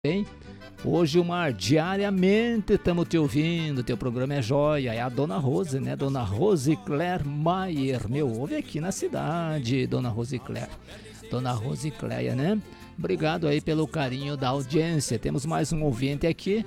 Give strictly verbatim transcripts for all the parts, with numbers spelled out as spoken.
Bem, hoje, Mar, diariamente estamos te ouvindo, teu programa é joia, é a Dona Rose, né? Dona Rose Claire Maier, meu, ouve aqui na cidade, Dona Rose Claire, Dona Rose Cleia, né? Obrigado aí pelo carinho da audiência, temos mais um ouvinte aqui,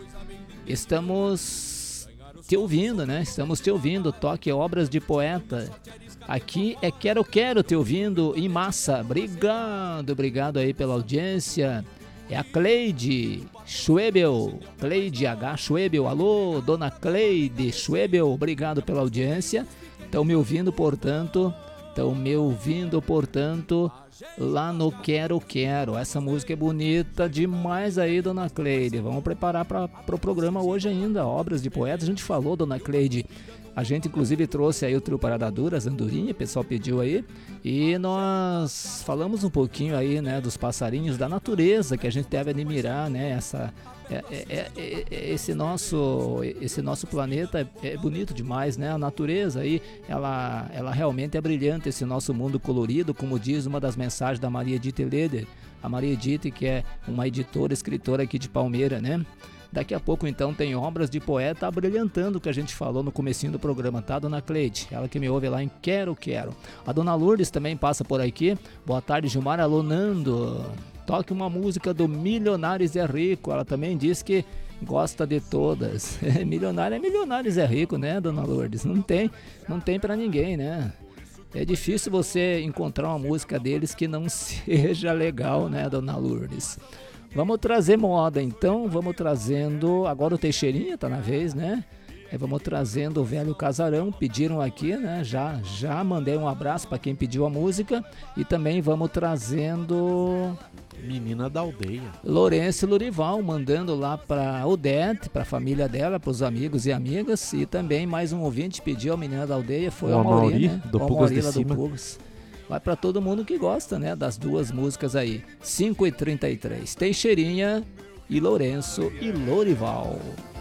estamos te ouvindo, né? Estamos te ouvindo, toque obras de poeta, aqui é Quero Quero te ouvindo em massa, obrigado, obrigado aí pela audiência. É a Cleide Schwebel, Cleide H. Schwebel, alô, Dona Cleide Schwebel, obrigado pela audiência, estão me ouvindo, portanto, estão me ouvindo, portanto, lá no Quero Quero, essa música é bonita demais aí, Dona Cleide, vamos preparar para o pro programa hoje ainda, obras de poetas, a gente falou, Dona Cleide, a gente inclusive trouxe aí o trio Parada Dura, as andorinhas, o pessoal pediu aí, e nós falamos um pouquinho aí, né, dos passarinhos, da natureza que a gente deve admirar, né, essa, é, é, é, é, esse, nosso, esse nosso planeta é, é bonito demais, né, a natureza aí, ela, ela realmente é brilhante, esse nosso mundo colorido, como diz uma das mensagens da Maria Edith Leder, a Maria Edith, que é uma editora, escritora aqui de Palmeira, né. Daqui a pouco, então, tem obras de poeta abrilhantando o que a gente falou no comecinho do programa, tá, Dona Cleide? Ela que me ouve lá em Quero Quero. A Dona Lourdes também passa por aqui. Boa tarde, Gilmar. Alô, Nando. Toque uma música do Milionários é Rico. Ela também diz que gosta de todas. Milionário é Milionários é Rico, né, Dona Lourdes? Não tem, não tem pra ninguém, né? É difícil você encontrar uma música deles que não seja legal, né, Dona Lourdes? Vamos trazer moda, então, vamos trazendo, agora o Teixeirinha tá na vez, né? É, vamos trazendo o Velho Casarão, pediram aqui, né? Já, já mandei um abraço para quem pediu a música e também vamos trazendo... Menina da Aldeia. Lourenço Lurival, mandando lá para Odete, para a família dela, para os amigos e amigas, e também mais um ouvinte pediu a Menina da Aldeia, foi o Amauri, né? do Pugas de lá Cima. do Pugas. Vai para todo mundo que gosta, né, das duas músicas aí. cinco e trinta e três, Teixeirinha e Lourenço e Lorival.